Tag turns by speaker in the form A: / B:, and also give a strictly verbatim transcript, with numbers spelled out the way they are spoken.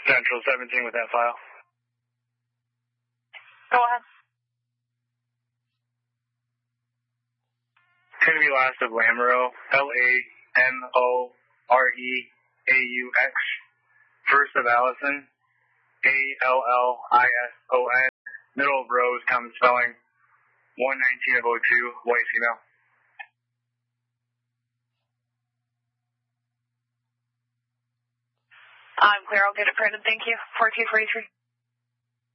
A: Central seventeen with that file.
B: Go ahead.
A: Kennedy last of Lamoureux, L A M O R E A U X. First of Allison, A L L I S O N. Middle of Rose, common spelling, one nineteen of oh two, white female.
B: I'm clear. I'll get it printed. Thank you. four two four three.